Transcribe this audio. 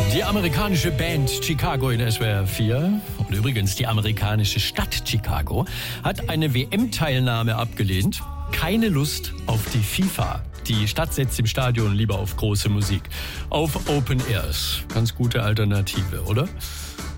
Die amerikanische Band Chicago in SWR 4 und übrigens die amerikanische Stadt Chicago hat eine WM-Teilnahme abgelehnt. Keine Lust auf die FIFA. Die Stadt setzt im Stadion lieber auf große Musik. Auf Open Airs. Ganz gute Alternative, oder?